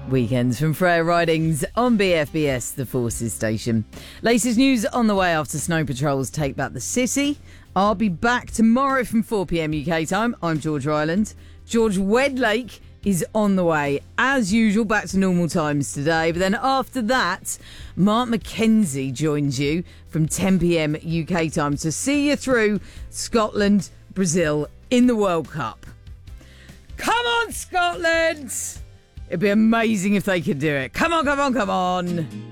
Weekends from Freya Ridings on BFBS, the Forces station. Latest news on the way after snow patrols take back the city. I'll be back tomorrow from 4pm UK time. I'm George Ryland. George Wedlake is on the way, as usual, back to normal times today. But then after that, Mark McKenzie joins you from 10pm UK time to see you through Scotland, Brazil in the World Cup. Come on, Scotland! It'd be amazing if they could do it. Come on, come on, come on.